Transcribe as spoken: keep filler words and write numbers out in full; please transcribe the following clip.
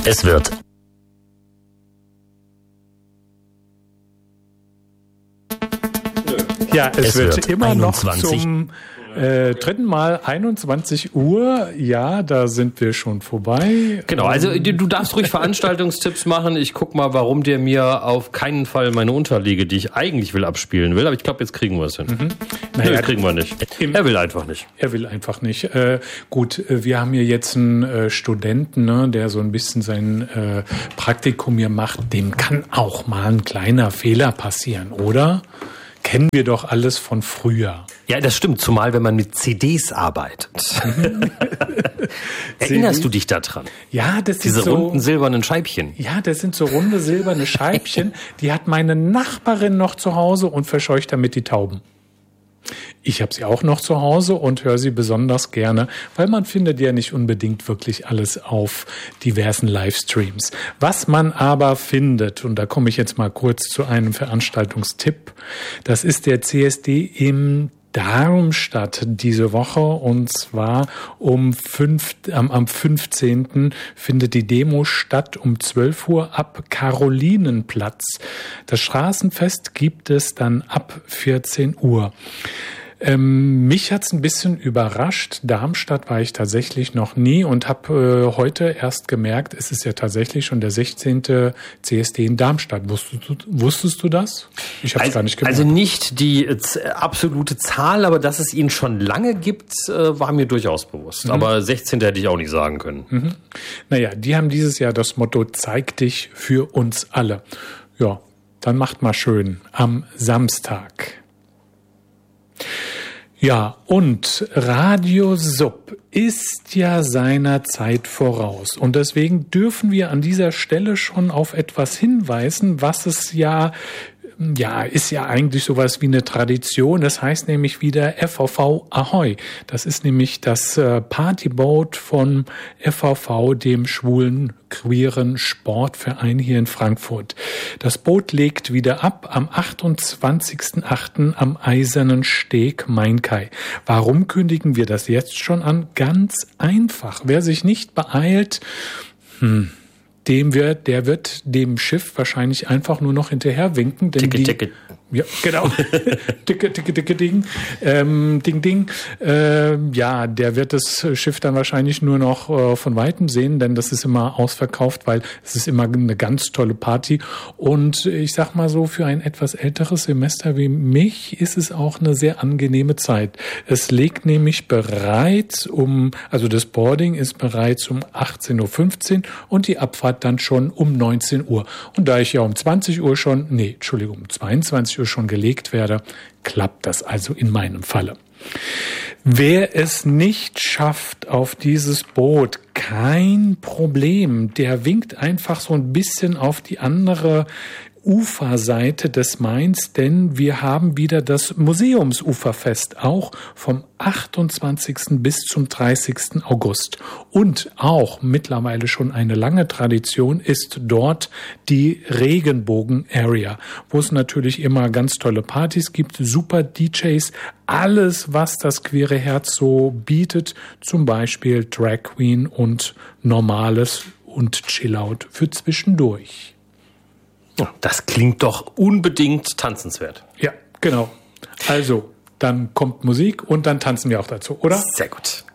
Es wird Ja, es, Es wird, wird immer einundzwanzig. noch zum äh, dritten Mal einundzwanzig Uhr. Ja, da sind wir schon vorbei. Genau, also du, du darfst ruhig Veranstaltungstipps machen. Ich guck mal, warum der mir auf keinen Fall meine Unterliege, die ich eigentlich will, abspielen will. Aber ich glaube, jetzt kriegen wir es hin. Mhm. Naja, Nö, kriegen wir nicht. im- Er will einfach nicht. Er will einfach nicht. Äh, gut, äh, wir haben hier jetzt einen äh, Studenten, ne, der so ein bisschen sein äh, Praktikum hier macht. Dem kann auch mal ein kleiner Fehler passieren, oder? Kennen wir doch alles von früher. Ja, das stimmt, zumal wenn man mit C Ds arbeitet. Erinnerst du dich daran? Ja, das Diese sind so runden silbernen Scheibchen. Ja, das sind so runde silberne Scheibchen. Die hat meine Nachbarin noch zu Hause und verscheucht damit die Tauben. Ich habe sie auch noch zu Hause und höre sie besonders gerne, weil man findet ja nicht unbedingt wirklich alles auf diversen Livestreams. Was man aber findet, und da komme ich jetzt mal kurz zu einem Veranstaltungstipp, das ist der C S D im Darmstadt diese Woche, und zwar um fünf, am, am fünfzehnten findet die Demo statt um zwölf Uhr ab Karolinenplatz. Das Straßenfest gibt es dann ab vierzehn Uhr. Ähm, mich hat's ein bisschen überrascht. Darmstadt war ich tatsächlich noch nie und habe äh, heute erst gemerkt, es ist ja tatsächlich schon der sechzehnte C S D in Darmstadt. Wusstest du, wusstest du das? Ich habe es Also, gar nicht gemerkt. also nicht die äh, z- absolute Zahl, aber dass es ihn schon lange gibt, äh, war mir durchaus bewusst. Mhm. Aber sechzehn hätte ich auch nicht sagen können. Mhm. Naja, die haben dieses Jahr das Motto Zeig dich für uns alle. Ja, dann macht mal schön am Samstag. Ja, und Radio Sub ist ja seiner Zeit voraus. Und deswegen dürfen wir an dieser Stelle schon auf etwas hinweisen, was es ja, ja, ist ja eigentlich sowas wie eine Tradition. Das heißt nämlich wieder F V V Ahoi. Das ist nämlich das äh, Partyboot von F V V, dem schwulen, queeren Sportverein hier in Frankfurt. Das Boot legt wieder ab am achtundzwanzigsten achten am Eisernen Steg Mainkai. Warum kündigen wir das jetzt schon an? Ganz einfach. Wer sich nicht beeilt, hm, dem wird, der wird dem Schiff wahrscheinlich einfach nur noch hinterher winken. Denn Ticket, die, Ticket. Ja, genau. Dicke, dicke, dicke Ding. Ähm, ding, ding. Ähm, ja, der wird das Schiff dann wahrscheinlich nur noch äh, von Weitem sehen, denn das ist immer ausverkauft, weil es ist immer eine ganz tolle Party. Und ich sag mal so, für ein etwas älteres Semester wie mich ist es auch eine sehr angenehme Zeit. Es legt nämlich bereits um, also das Boarding ist bereits um achtzehn Uhr fünfzehn und die Abfahrt dann schon um neunzehn Uhr. Und da ich ja um zwanzig Uhr schon, nee, Entschuldigung, um zweiundzwanzig Uhr schon gelegt werde, klappt das also in meinem Falle. Wer es nicht schafft auf dieses Boot, kein Problem. Der winkt einfach so ein bisschen auf die andere Uferseite des Mains, denn wir haben wieder das Museumsuferfest, auch vom achtundzwanzigsten bis zum dreißigsten August. Und auch mittlerweile schon eine lange Tradition ist dort die Regenbogen-Area, wo es natürlich immer ganz tolle Partys gibt, super D Js, alles, was das queere Herz so bietet, zum Beispiel Drag Queen und Normales und Chillout für zwischendurch. Das klingt doch unbedingt tanzenswert. Ja, genau. Also, dann kommt Musik und dann tanzen wir auch dazu, oder? Sehr gut.